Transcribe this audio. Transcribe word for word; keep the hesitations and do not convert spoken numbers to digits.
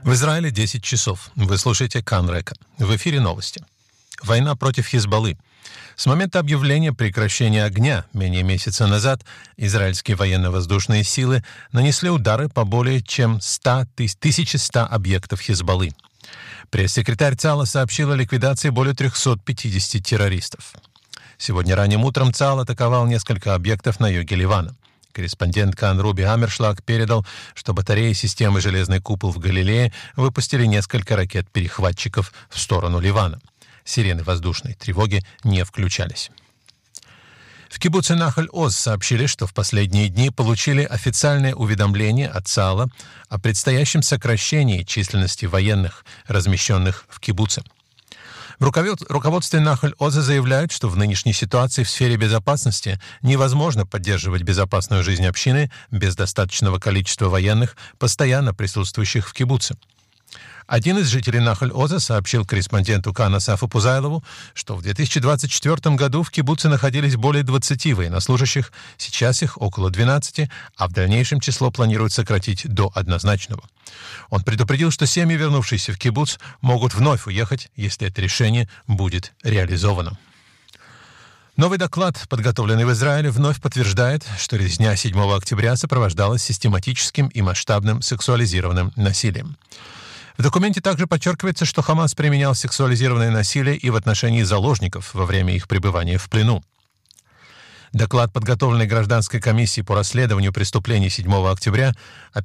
В Израиле десять часов. Вы слушаете Кан Река. В эфире новости. Война против Хизбаллы. С момента объявления прекращения огня менее месяца назад израильские военно-воздушные силы нанесли удары по более чем тысяче ста объектов Хизбаллы. Пресс-секретарь ЦАЛа сообщил о ликвидации более трехсот пятидесяти террористов. Сегодня ранним утром ЦАЛ атаковал несколько объектов на юге Ливана. Корреспондент Кан Руби Амершлаг передал, что батареи системы «Железный купол» в Галилее выпустили несколько ракет-перехватчиков в сторону Ливана. Сирены воздушной тревоги не включались. В кибуце Нахаль-Оз сообщили, что в последние дни получили официальное уведомление от ЦАЛа о предстоящем сокращении численности военных, размещенных в кибуце. В руководстве Нахаль-Оза заявляют, что в нынешней ситуации в сфере безопасности невозможно поддерживать безопасную жизнь общины без достаточного количества военных, постоянно присутствующих в кибуце. Один из жителей Нахаль-Оза сообщил корреспонденту Кан Асафу Пузайлову, что в две тысячи двадцать четвёртом году в кибуце находились более двадцати военнослужащих, сейчас их около двенадцати, а в дальнейшем число планируют сократить до однозначного. Он предупредил, что семьи, вернувшиеся в кибуц, могут вновь уехать, если это решение будет реализовано. Новый доклад, подготовленный в Израиле, вновь подтверждает, что резня седьмого октября сопровождалась систематическим и масштабным сексуализированным насилием. В документе также подчеркивается, что Хамас применял сексуализированное насилие и в отношении заложников во время их пребывания в плену. Доклад, подготовленный Гражданской комиссией по расследованию преступлений седьмого октября,